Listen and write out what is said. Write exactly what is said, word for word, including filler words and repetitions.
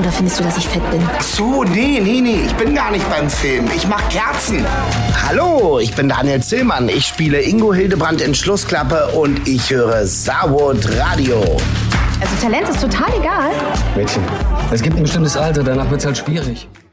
oder findest du, dass ich fett bin? Ach so, nee, nee, nee, ich bin gar nicht beim Film. Ich mach Kerzen. Hallo, ich bin Daniel Zillmann. Ich spiele Ingo Hildebrand in Schlussklappe und ich höre Saarwood Radio. Also Talent ist total egal. Mädchen, es gibt ein bestimmtes Alter, danach wird's halt schwierig.